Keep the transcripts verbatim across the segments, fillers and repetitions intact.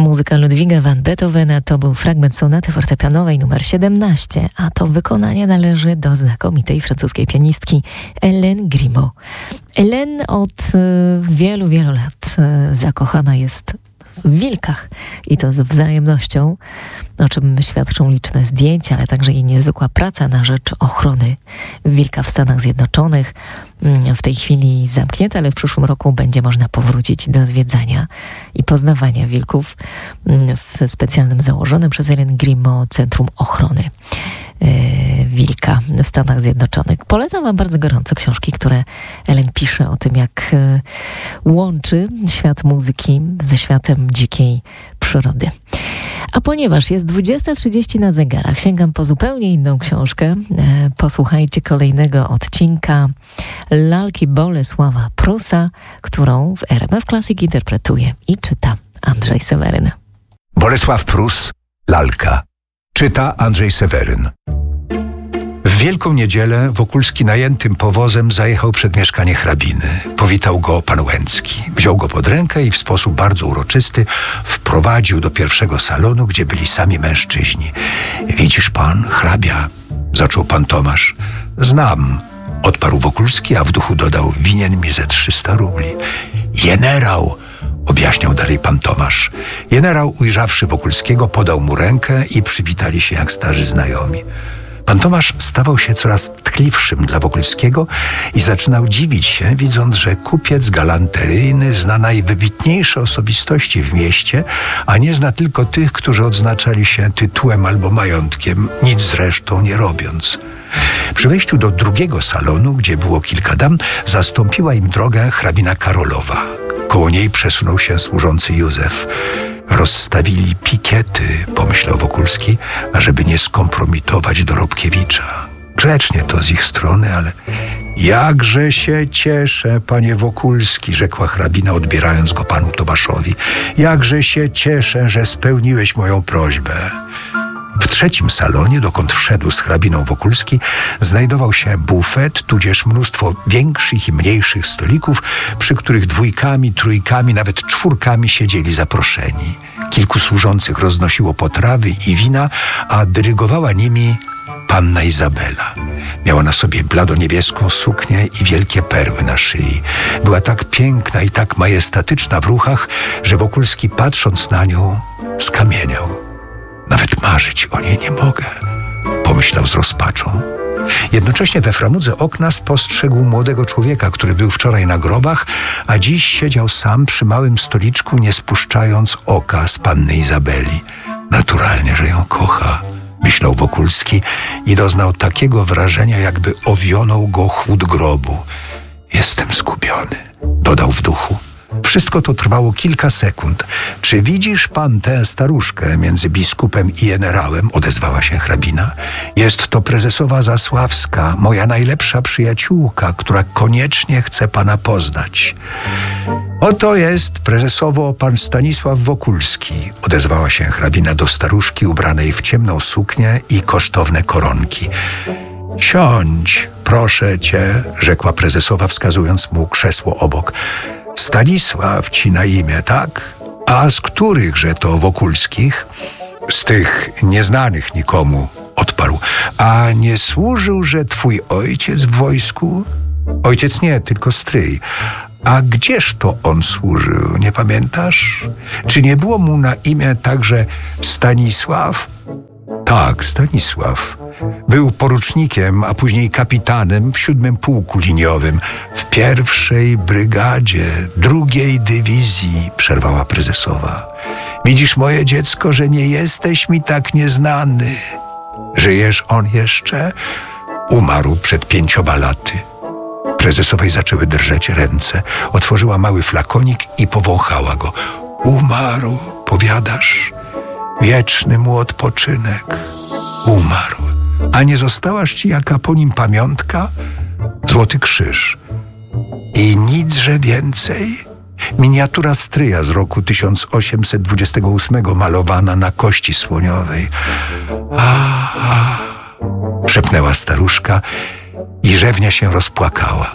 Muzyka Ludwiga van Beethovena to był fragment sonaty fortepianowej numer siedemnaście, a to wykonanie należy do znakomitej francuskiej pianistki Hélène Grimaud. Hélène od y, wielu, wielu lat y, zakochana jest w wilkach i to z wzajemnością, o czym świadczą liczne zdjęcia, ale także jej niezwykła praca na rzecz ochrony wilka w Stanach Zjednoczonych. W tej chwili zamknięte, ale w przyszłym roku będzie można powrócić do zwiedzania i poznawania wilków w specjalnym założonym przez Hélène Grimaud Centrum Ochrony Wilka w Stanach Zjednoczonych. Polecam wam bardzo gorąco książki, które Hélène pisze o tym, jak łączy świat muzyki ze światem dzikiej przyrody. A ponieważ jest dwudziesta trzydzieści na zegarach, sięgam po zupełnie inną książkę. Posłuchajcie kolejnego odcinka lalki Bolesława Prusa, którą w R M F Classic interpretuje i czyta Andrzej Seweryn. Bolesław Prus, lalka. Czyta Andrzej Seweryn. W Wielką Niedzielę Wokulski najętym powozem zajechał przed mieszkanie hrabiny. Powitał go pan Łęcki. Wziął go pod rękę i w sposób bardzo uroczysty wprowadził do pierwszego salonu, gdzie byli sami mężczyźni. Widzisz pan, hrabia, zaczął pan Tomasz. Znam, odparł Wokulski, a w duchu dodał, winien mi ze trzysta rubli. Jenerał, objaśniał dalej pan Tomasz. Jenerał, ujrzawszy Wokulskiego, podał mu rękę i przywitali się jak starzy znajomi. Pan Tomasz stawał się coraz tkliwszym dla Wokulskiego i zaczynał dziwić się, widząc, że kupiec galanteryjny zna najwybitniejsze osobistości w mieście, a nie zna tylko tych, którzy odznaczali się tytułem albo majątkiem, nic zresztą nie robiąc. Przy wejściu do drugiego salonu, gdzie było kilka dam, zastąpiła im drogę hrabina Karolowa. Koło niej przesunął się służący Józef. Rozstawili pikiety, pomyślał Wokulski, ażeby nie skompromitować Dorobkiewicza. Grzecznie to z ich strony, ale jakże się cieszę, panie Wokulski, rzekła hrabina, odbierając go panu Tomaszowi. Jakże się cieszę, że spełniłeś moją prośbę. W trzecim salonie, dokąd wszedł z hrabiną Wokulski, znajdował się bufet, tudzież mnóstwo większych i mniejszych stolików, przy których dwójkami, trójkami, nawet czwórkami siedzieli zaproszeni. Kilku służących roznosiło potrawy i wina, a dyrygowała nimi panna Izabela. Miała na sobie bladoniebieską suknię i wielkie perły na szyi. Była tak piękna i tak majestatyczna w ruchach, że Wokulski, patrząc na nią, skamieniał. Nawet marzyć o niej nie mogę, pomyślał z rozpaczą. Jednocześnie we framudze okna spostrzegł młodego człowieka, który był wczoraj na grobach, a dziś siedział sam przy małym stoliczku, nie spuszczając oka z panny Izabeli. Naturalnie, że ją kocha, myślał Wokulski i doznał takiego wrażenia, jakby owionął go chłód grobu. Jestem zgubiony, dodał w duchu. Wszystko to trwało kilka sekund. Czy widzisz pan tę staruszkę między biskupem i jenerałem? Odezwała się hrabina. Jest to prezesowa Zasławska, moja najlepsza przyjaciółka, która koniecznie chce pana poznać. Oto jest prezesowo pan Stanisław Wokulski, odezwała się hrabina do staruszki ubranej w ciemną suknię i kosztowne koronki. Siądź, proszę cię, rzekła prezesowa, wskazując mu krzesło obok. Stanisław ci na imię, tak? A z którychże to Wokulskich? Z tych nieznanych nikomu, odparł. A nie służyłże twój ojciec w wojsku? Ojciec nie, tylko stryj. A gdzież to on służył, nie pamiętasz? Czy nie było mu na imię także Stanisław? Tak, Stanisław. Był porucznikiem, a później kapitanem w siódmym pułku liniowym, w pierwszej brygadzie, drugiej dywizji, przerwała prezesowa. Widzisz, moje dziecko, że nie jesteś mi tak nieznany. Żyjesz on jeszcze? Umarł przed pięcioma laty. Prezesowej zaczęły drżeć ręce. Otworzyła mały flakonik i powąchała go. Umarł, powiadasz? Wieczny mu odpoczynek. Umarł. A nie zostałaż ci jaka po nim pamiątka? Złoty krzyż. I nicże więcej? Miniatura stryja z roku tysiąc osiemset dwudziestego ósmego, malowana na kości słoniowej. A, a, szepnęła staruszka i rzewnia się rozpłakała.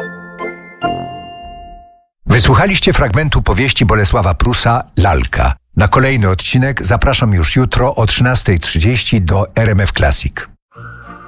Wysłuchaliście fragmentu powieści Bolesława Prusa Lalka. Na kolejny odcinek zapraszam już jutro o trzynastej trzydzieści do R M F Classic.